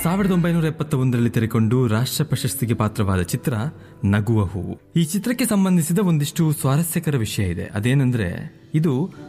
1971ರಲ್ಲಿ ತೆರೆಕೊಂಡು ರಾಷ್ಟ್ರ ಪ್ರಶಸ್ತಿಗೆ ಪಾತ್ರವಾದ ಚಿತ್ರ ನಗುವ ಹೂವು. ಈ ಚಿತ್ರಕ್ಕೆ ಸಂಬಂಧಿಸಿದ ಒಂದಿಷ್ಟು ಸ್ವಾರಸ್ಯಕರ ವಿಷಯ ಇದೆ. ಅದೇನೆಂದ್ರೆ, ಇದು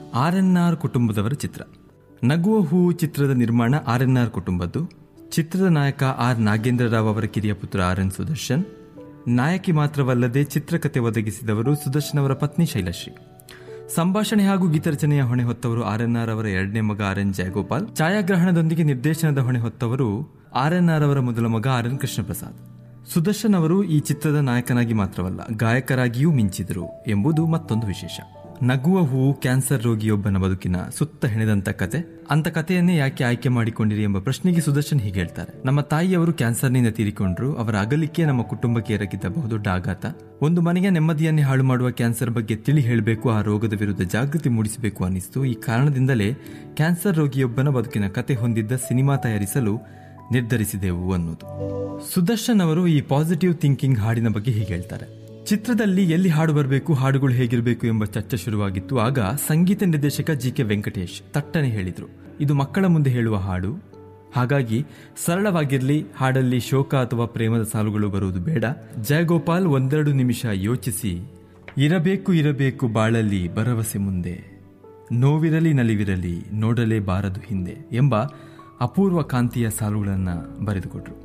RNR ಕುಟುಂಬದವರ ಚಿತ್ರ. ನಗುವ ಹೂವು ಚಿತ್ರದ ನಿರ್ಮಾಣ RNR ಕುಟುಂಬದ್ದು. ಚಿತ್ರದ ನಾಯಕ R ನಾಗೇಂದ್ರ ರಾವ್ ಅವರ ಕಿರಿಯ ಪುತ್ರ RN ಸುದರ್ಶನ್. ನಾಯಕಿ ಮಾತ್ರವಲ್ಲದೆ ಚಿತ್ರಕಥೆ ಒದಗಿಸಿದವರು ಸುದರ್ಶನ್ ಅವರ ಪತ್ನಿ ಶೈಲಶ್ರೀ. ಸಂಭಾಷಣೆ ಹಾಗೂ ಗೀತರಚನೆಯ ಹೊಣೆ ಹೊತ್ತವರು RNR ಅವರ ಎರಡನೇ ಮಗ RN ಜಯಗೋಪಾಲ್. ಛಾಯಾಗ್ರಹಣದೊಂದಿಗೆ ನಿರ್ದೇಶನದ ಹೊಣೆ ಹೊತ್ತವರು RNR ಅವರ ಮೊದಲ ಮಗ RN ಕೃಷ್ಣ ಪ್ರಸಾದ್. ಸುದರ್ಶನ್ ಅವರು ಈ ಚಿತ್ರದ ನಾಯಕನಾಗಿ ಮಾತ್ರವಲ್ಲ, ಗಾಯಕರಾಗಿಯೂ ಮಿಂಚಿದರು ಎಂಬುದು ಮತ್ತೊಂದು ವಿಶೇಷ. ನಗುವ ಹೂವು ಕ್ಯಾನ್ಸರ್ ರೋಗಿಯೊಬ್ಬನ ಬದುಕಿನ ಸುತ್ತ ಹೆಣೆದಂತ ಕತೆ. ಅಂತ ಕಥೆಯನ್ನೇ ಯಾಕೆ ಆಯ್ಕೆ ಮಾಡಿಕೊಂಡಿರಿ ಎಂಬ ಪ್ರಶ್ನೆಗೆ ಸುದರ್ಶನ್ ಹೀಗೆ ಹೇಳ್ತಾರೆ: ನಮ್ಮ ತಾಯಿಯವರು ಕ್ಯಾನ್ಸರ್ನಿಂದ ತೀರಿಕೊಂಡ್ರು. ಅವರ ಅಗಲಿಕೆ ನಮ್ಮ ಕುಟುಂಬಕ್ಕೆ ಎರಗಿದ್ದ ಬಹುದೊಡ್ಡ ಆಘಾತ. ಒಂದು ಮನೆಯ ನೆಮ್ಮದಿಯನ್ನೇ ಹಾಳು ಮಾಡುವ ಕ್ಯಾನ್ಸರ್ ಬಗ್ಗೆ ತಿಳಿ ಹೇಳಬೇಕು, ಆ ರೋಗದ ವಿರುದ್ಧ ಜಾಗೃತಿ ಮೂಡಿಸಬೇಕು ಅನ್ನಿಸ್ತು. ಈ ಕಾರಣದಿಂದಲೇ ಕ್ಯಾನ್ಸರ್ ರೋಗಿಯೊಬ್ಬನ ಬದುಕಿನ ಕತೆ ಹೊಂದಿದ್ದ ಸಿನಿಮಾ ತಯಾರಿಸಲು ನಿರ್ಧರಿಸಿದೆವು ಅನ್ನೋದು. ಸುದರ್ಶನ್ ಅವರು ಈ ಪಾಸಿಟಿವ್ ಥಿಂಕಿಂಗ್ ಹಾಡಿನ ಬಗ್ಗೆ ಹೀಗೆ ಹೇಳ್ತಾರೆ: ಚಿತ್ರದಲ್ಲಿ ಎಲ್ಲಿ ಹಾಡು ಬರಬೇಕು, ಹಾಡುಗಳು ಹೇಗಿರಬೇಕು ಎಂಬ ಚರ್ಚೆ ಶುರುವಾಗಿತ್ತು. ಆಗ ಸಂಗೀತ ನಿರ್ದೇಶಕ GK ವೆಂಕಟೇಶ್ ತಟ್ಟನೆ ಹೇಳಿದ್ರು, ಇದು ಮಕ್ಕಳ ಮುಂದೆ ಹೇಳುವ ಹಾಡು, ಹಾಗಾಗಿ ಸರಳವಾಗಿರ್ಲಿ, ಹಾಡಲ್ಲಿ ಶೋಕ ಅಥವಾ ಪ್ರೇಮದ ಸಾಲುಗಳು ಬರುವುದು ಬೇಡ. ಜಯಗೋಪಾಲ್ 1-2 ನಿಮಿಷ ಯೋಚಿಸಿ, ಇರಬೇಕು ಇರಬೇಕು ಬಾಳಲ್ಲಿ ಭರವಸೆ ಮುಂದೆ, ನೋವಿರಲಿ ನಲಿವಿರಲಿ ನೋಡಲೇ ಬಾರದು ಹಿಂದೆ ಎಂಬ ಅಪೂರ್ವ ಕಾಂತಿಯ ಸಾಲುಗಳನ್ನು ಬರೆದುಕೊಟ್ರು.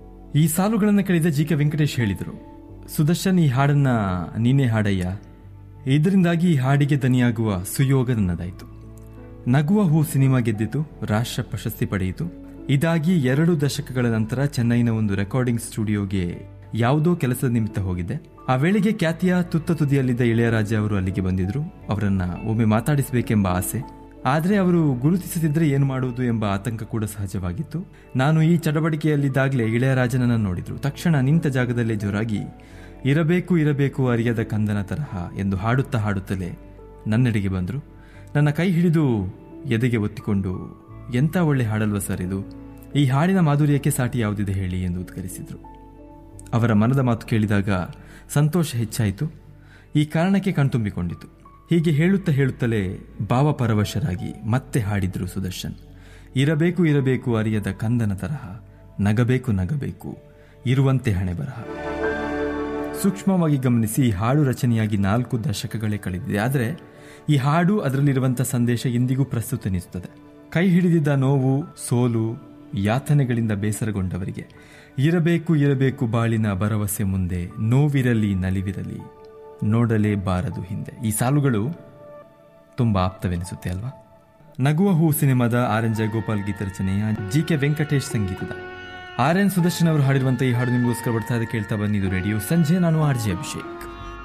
ಈ ಸಾಲುಗಳನ್ನು ಕೇಳಿದ GK ವೆಂಕಟೇಶ್ ಹೇಳಿದರು, ಸುದರ್ಶನ್, ಈ ಹಾಡನ್ನ ನೀನೇ ಹಾಡಯ್ಯ. ಇದರಿಂದಾಗಿ ಈ ಹಾಡಿಗೆ ದನಿಯಾಗುವ ಸುಯೋಗ ನನ್ನದಾಯಿತು. ನಗುವ ಹೂ ಸಿನಿಮಾ ಗೆದ್ದಿತು, ರಾಷ್ಟ್ರ ಪ್ರಶಸ್ತಿ ಪಡೆಯಿತು. ಇದಾಗಿ 2 ದಶಕಗಳ ನಂತರ ಚೆನ್ನೈನ ಒಂದು ರೆಕಾರ್ಡಿಂಗ್ ಸ್ಟುಡಿಯೋಗೆ ಯಾವುದೋ ಕೆಲಸದ ನಿಮಿತ್ತ ಹೋಗಿದ್ದೆ. ಆ ವೇಳೆಗೆ ಖ್ಯಾತಿಯ ತುತ್ತ ತುದಿಯಲ್ಲಿದ್ದ ಇಳೆಯರಾಜ ಅವರು ಅಲ್ಲಿಗೆ ಬಂದಿದ್ರು. ಅವರನ್ನ ಒಮ್ಮೆ ಮಾತಾಡಿಸಬೇಕೆಂಬ ಆಸೆ. ಆದರೆ ಅವರು ಗುರುತಿಸದಿದ್ರೆ ಏನು ಮಾಡುವುದು ಎಂಬ ಆತಂಕ ಕೂಡ ಸಹಜವಾಗಿತ್ತು. ನಾನು ಈ ಚಟವಟಿಕೆಯಲ್ಲಿದ್ದಾಗಲೇ ಇಳೆಯರಾಜನನ್ನು ನೋಡಿದ್ರು. ತಕ್ಷಣ ನಿಂತ ಜಾಗದಲ್ಲೇ ಜೋರಾಗಿ, ಇರಬೇಕು ಇರಬೇಕು ಅರಿಯದ ಕಂದನ ತರಹ ಎಂದು ಹಾಡುತ್ತಾ ಹಾಡುತ್ತಲೇ ನನ್ನೆಡೆಗೆ ಬಂದರು. ನನ್ನ ಕೈ ಹಿಡಿದು ಎದೆಗೆ ಒತ್ತಿಕೊಂಡು, ಎಂಥ ಒಳ್ಳೆ ಹಾಡಲ್ವ ಸರ್ ಇದು, ಈ ಹಾಡಿನ ಮಾಧುರ್ಯಕ್ಕೆ ಸಾಟಿ ಯಾವುದಿದೆ ಹೇಳಿ ಎಂದು ಉದ್ಗರಿಸಿದ್ರು. ಅವರ ಮನದ ಮಾತು ಕೇಳಿದಾಗ ಸಂತೋಷ ಹೆಚ್ಚಾಯಿತು. ಈ ಕಾರಣಕ್ಕೆ ಕಣ್ತುಂಬಿಕೊಂಡಿತು. ಹೀಗೆ ಹೇಳುತ್ತಲೇ ಭಾವಪರವಶರಾಗಿ ಮತ್ತೆ ಹಾಡಿದ್ರು ಸುದರ್ಶನ್: ಇರಬೇಕು ಇರಬೇಕು ಅರಿಯದ ಕಂದನ ತರಹ, ನಗಬೇಕು ನಗಬೇಕು ಇರುವಂತೆ ಹಣೆ ಬರಹ. ಸೂಕ್ಷ್ಮವಾಗಿ ಗಮನಿಸಿ, ಈ ಹಾಡು ರಚನೆಯಾಗಿ 4 ದಶಕಗಳೇ ಕಳೆದಿದೆ. ಆದರೆ ಈ ಹಾಡು, ಅದರಲ್ಲಿರುವಂಥ ಸಂದೇಶ ಇಂದಿಗೂ ಪ್ರಸ್ತುತ ಎನಿಸುತ್ತದೆ. ಕೈ ಹಿಡಿದಿದ್ದ ನೋವು, ಸೋಲು, ಯಾತನೆಗಳಿಂದ ಬೇಸರಗೊಂಡವರಿಗೆ ಇರಬೇಕು ಇರಬೇಕು ಬಾಳಿನ ಭರವಸೆ ಮುಂದೆ, ನೋವಿರಲಿ ನಲಿವಿರಲಿ ನೋಡಲೇ ಬಾರದು ಹಿಂದೆ. ಈ ಸಾಲುಗಳು ತುಂಬಾ ಆಪ್ತವೆನಿಸುತ್ತೆ ಅಲ್ವಾ? ನಗುವ ಹೂ ಸಿನಿಮಾದ RN ಜಯಗೋಪಾಲ್ ಗೀತರಚನೆಯ, GK ವೆಂಕಟೇಶ್ ಸಂಗೀತದ RN ಸುದರ್ಶನ್ ಅವರು ಹಾಡಿರುವಂತಹ ಈ ಹಾಡು ನಿಮಗೋಸ್ಕರ ಬರ್ತಾ ಇದೆ. ಕೇಳ್ತಾ ಬನ್ನಿ, ಇದು ರೇಡಿಯೋ ಸಂಜೆ. ನಾನು RJ ಅಭಿಷೇಕ್.